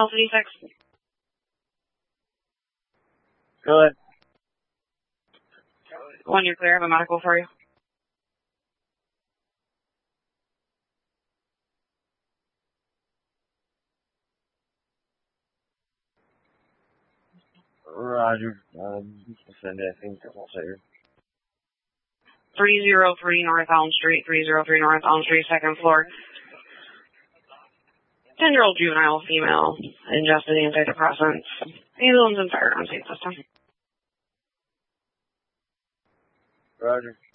L56. Go ahead. When you're clear, I have a medical for you. Roger. Send that thing to Pulsator. 303 North Elm Street, 303 North Elm Street, second floor. 10-year-old juvenile female, ingested antidepressants. Ambulance and fire on scene this time. Roger.